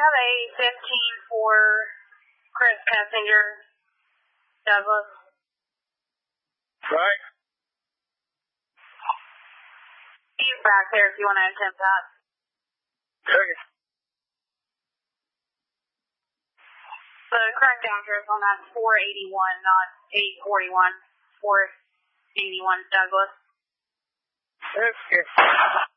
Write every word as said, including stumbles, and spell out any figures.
have a fifteen for Chris Passenger, Douglas. Right. He's back there if you want to attempt that. Okay. The correct address on that's four eighty-one, not eight forty-one. four eighty-one Douglas. Okay.